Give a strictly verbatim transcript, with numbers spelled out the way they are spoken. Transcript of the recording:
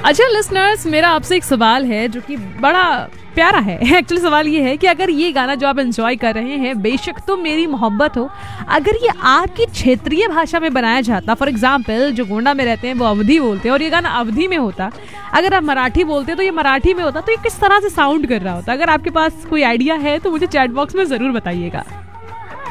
अच्छा लिसनर्स, मेरा आपसे एक सवाल है जो कि बड़ा प्यारा है। एक्चुअली सवाल ये है कि अगर ये गाना जो आप एंजॉय कर रहे हैं, बेशक तो मेरी मोहब्बत हो, अगर ये आपकी क्षेत्रीय भाषा में बनाया जाता, फॉर एग्जाम्पल जो गोंडा में रहते हैं वो अवधी बोलते हैं और ये गाना अवधी में होता, अगर आप मराठी बोलते तो ये मराठी में होता, तो ये किस तरह से साउंड कर रहा होता? अगर आपके पास कोई आइडिया है तो मुझे चैट बॉक्स में ज़रूर बताइएगा।